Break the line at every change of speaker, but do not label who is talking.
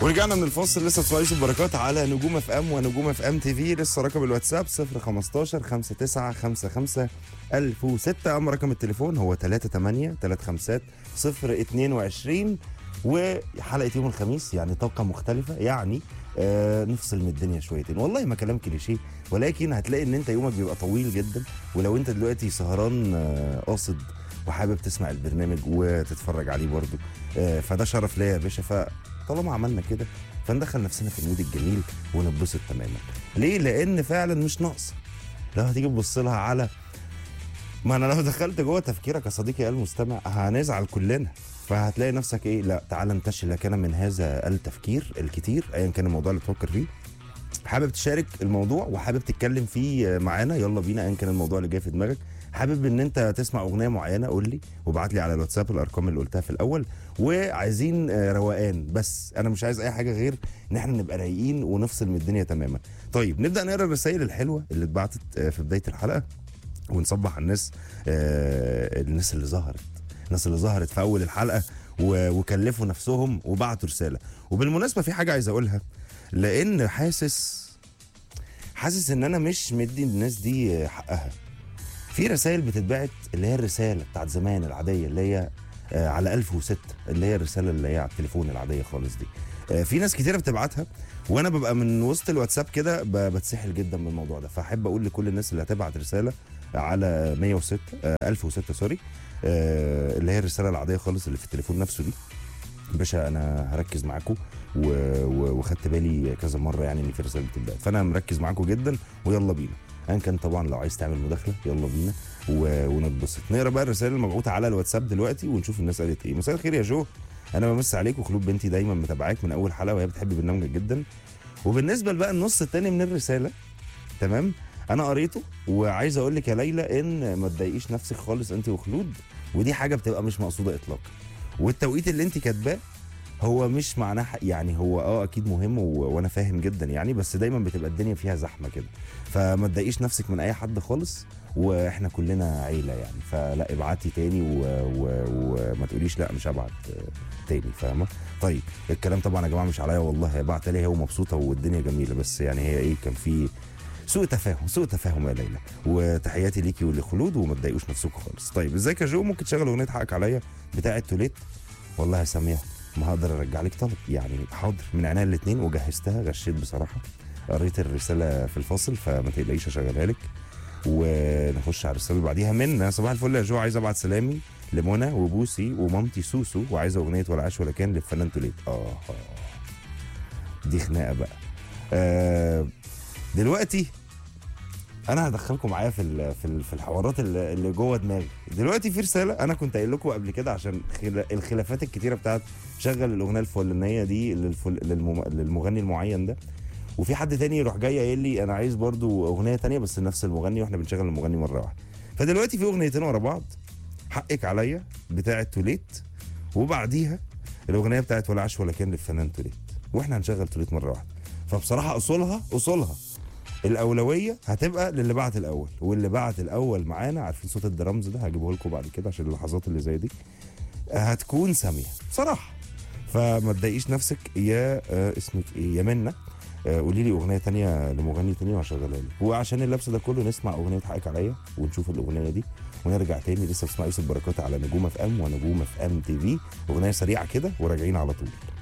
ورجعنا من الفاصل. لسه بتسمعوا يوسف بركات على نجوم اف ام ونجوم اف ام تي في. لسه رقم الواتساب 015 59 55 1006. اما رقم التليفون هو 38 35 022. وحلقه يوم الخميس يعني طاقه مختلفه، يعني نفصل من الدنيا شويتين. والله ما كلام كليشيه، ولكن هتلاقي ان انت يومك بيبقى طويل جدا. ولو انت دلوقتي سهران قاصد وحابب تسمع البرنامج وتتفرج عليه برضه، فده شرف ليا يا باشا. فطالما عملنا كده فندخل نفسنا في المود الجميل ونتبسط تماما. ليه؟ لان فعلا مش ناقصه. لو هتيجي تبص لها على، ما انا لو دخلت جوه تفكيرك يا صديقي المستمع هنزعل كلنا. فهتلاقي نفسك ايه، لا تعال انتشل لك انا من هذا التفكير الكتير ايا كان الموضوع اللي تفكر فيه. حابب تشارك الموضوع وحابب تتكلم فيه معانا، يلا بينا. ايا كان الموضوع اللي جاي في دماغك، حابب ان انت تسمع اغنيه معينه، قول لي وابعت لي على الواتساب الارقام اللي قلتها في الاول. وعايزين روقان، بس انا مش عايز اي حاجه غير ان احنا نبقى رايقين ونفصل من الدنيا تماما. طيب نبدا نقرا الرسائل الحلوه اللي اتبعتت في بدايه الحلقه ونصبح على الناس. الناس اللي ظهرت في اول الحلقه وكلفوا نفسهم وبعتوا رساله. وبالمناسبه في حاجه عايز اقولها، لان حاسس ان انا مش مدي الناس دي حقها. في رسائل بتتبعت اللي هي الرساله بتاعت زمان العاديه اللي هي على 1006، اللي هي الرساله اللي هي على التليفون العاديه خالص دي. في ناس كتيره بتبعتها وانا ببقى من وسط الواتساب كده بتسحل جدا من الموضوع ده. فاحب اقول لكل الناس اللي هتبعت رساله على 106 1006 سوري، اللي هي الرساله العاديه خالص اللي في التليفون نفسه دي. باشا انا هركز معاكم وخدت بالي كذا مره يعني ان في رساله بتتبعت، فانا مركز معاكم جدا ويلا بينا. ان كان طبعا لو عايز تعمل مداخله يلا بينا ونتبسط. نقرا بقى الرسائل المبعوثه على الواتساب دلوقتي ونشوف الناس قالت ايه. مساء الخير يا جو، انا بمسي عليك وخلود بنتي دايما متابعاك من اول حلقه وهي بتحب برنامجك جدا. وبالنسبه بقى النص الثاني من الرساله، تمام، انا قريته وعايز اقول لك يا ليلى ان ما تضايقيش نفسك خالص انت وخلود، ودي حاجه بتبقى مش مقصوده اطلاقا. والتوقيت اللي انت كاتباه هو مش معناه يعني هو اكيد مهم وانا فاهم جدا يعني، بس دايما بتبقى الدنيا فيها زحمه كده. فما تضايقيش نفسك من اي حد خالص، واحنا كلنا عيله يعني. فلا ابعتي تاني وما تقوليش لا مش هبعت تاني، فاهمه؟ طيب الكلام طبعا يا جماعه مش عليا والله، هي بعت لي هي ومبسوطه والدنيا جميله، بس يعني هي ايه، كان في سوء تفاهم يا ليلى. وتحياتي ليكي ولخلود وما تضايقوش نفسكم خالص. طيب ازيك يا جو، ممكن تشغل اغنيه حقك عليا بتاعه توليت؟ والله يا ساميه ما هقدر ارجع لك طلب يعني، حاضر من عينيا الاثنين وجهزتها. غشيت بصراحه، قريت الرساله في الفاصل فما تقلقيش اشغلها لك. ونخش على الرساله اللي بعديها. من صباح الفل يا جو، عايز ابعت سلامي لمنى وبوسي ومامتي سوسو، وعايزه اغنيه ولا عاش ولا كان للفنان توليت. دي خناقه بقى. دلوقتي انا هدخلكم معايا في الحوارات اللي جوه دماغي. دلوقتي في رساله انا كنت قايل لكم قبل كده عشان الخلافات الكتيره بتاعت شغل الاغنيه الفلانيه دي للمغني المعين ده، وفي حد تاني يروح جاي قايل لي انا عايز برضو اغنيه تانية بس نفس المغني، واحنا بنشغل المغني مره واحده. فدلوقتي في اغنيتين ورا بعض، حقك عليا بتاعه توليت، وبعديها الاغنيه بتاعت ولا عاش ولا كان للفنان توليت، واحنا هنشغل توليت مره واحده. فبصراحه اصولها الاولويه هتبقى للي بعت الاول، واللي بعت الاول معانا عارفين صوت الدرامز ده هجيبه لكم بعد كده عشان اللحظات اللي زي دي هتكون ساميه بصراحه. فما تضايقيش نفسك يا اسمك ايه يا منى، قولي لي اغنيه تانية لمغني تاني وهشغلها لك. وعشان اللبس ده كله نسمع اغنيه حقك عليا ونشوف الاغنيه دي ونرجع تاني. لسه بتسمع يوسف بركات على نجوم اف ام ونجوم اف ام تي في. اغنيه سريعه كده وراجعين على طول.